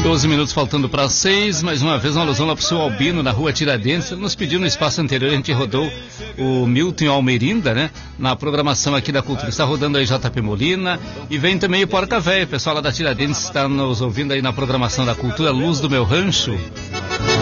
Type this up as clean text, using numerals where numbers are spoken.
12 minutos faltando para 6, mais uma vez uma alusão lá pro seu Albino, na rua Tiradentes. Ele nos pediu no espaço anterior, a gente rodou o Milton Almerinda, né? Na programação aqui da Cultura. Está rodando aí JP Molina e vem também o Porca Véia. O pessoal lá da Tiradentes está nos ouvindo aí na programação da Cultura, Luz do Meu Rancho.